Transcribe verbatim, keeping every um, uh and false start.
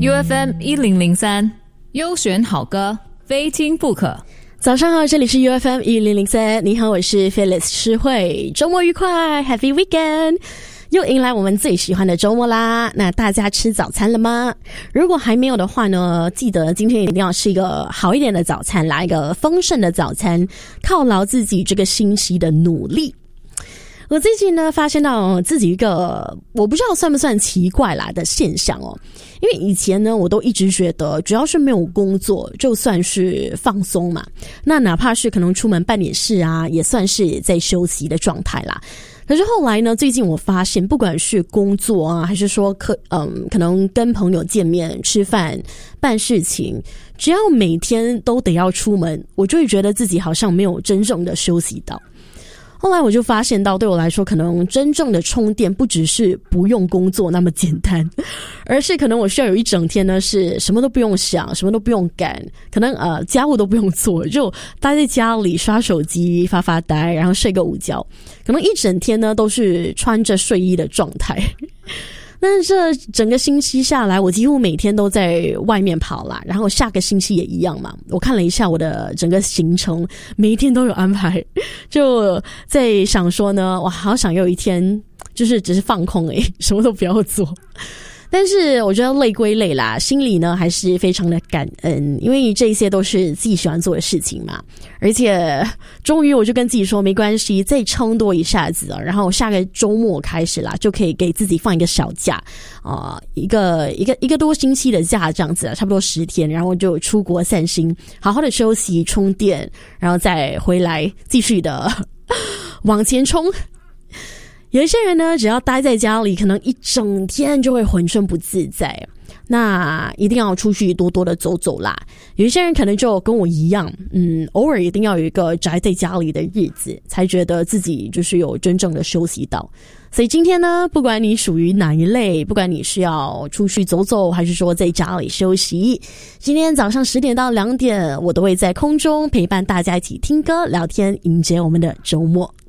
U F M 一零零三，优选好歌，非听不可。 早上好，这里是 U F M 一零零三，你好，我是 Phyllis 诗慧，周末愉快 ，Happy Weekend。又迎来我们最喜欢的周末啦！那大家吃早餐了吗？如果还没有的话呢，记得今天一定要吃一个好一点的早餐，来一个丰盛的早餐，犒劳自己这个星期的努力。我最近呢发现到自己一个我不知道算不算奇怪啦的现象哦，因为以前呢我都一直觉得只要是没有工作就算是放松嘛，那哪怕是可能出门办点事啊也算是在休息的状态啦。可是后来呢，最近我发现不管是工作啊还是说可嗯可能跟朋友见面吃饭办事情，只要每天都得要出门，我就会觉得自己好像没有真正的休息到。后来我就发现到，对我来说可能真正的充电不只是不用工作那么简单，而是可能我需要有一整天呢是什么都不用想，什么都不用干，可能呃家务都不用做，就待在家里刷手机发发呆，然后睡个午觉，可能一整天呢都是穿着睡衣的状态。但是这整个星期下来，我几乎每天都在外面跑啦，然后下个星期也一样嘛。我看了一下我的整个行程，每一天都有安排，就在想说呢，哇，好想有一天就是只是放空而已，什么都不要做。但是我觉得累归累啦，心里呢还是非常的感恩，因为这些都是自己喜欢做的事情嘛。而且终于我就跟自己说没关系，再撑多一下子啊，然后下个周末开始啦，就可以给自己放一个小假啊、呃，一个一个一个多星期的假这样子啊，差不多十天，然后就出国散心，好好的休息充电，然后再回来继续的往前冲。有一些人呢，只要待在家里，可能一整天就会浑身不自在。那一定要出去多多的走走啦。有一些人可能就跟我一样，嗯，偶尔一定要有一个宅在家里的日子，才觉得自己就是有真正的休息到。所以今天呢，不管你属于哪一类，不管你是要出去走走，还是说在家里休息，今天早上十点到两点，我都会在空中陪伴大家一起听歌聊天，迎接我们的周末。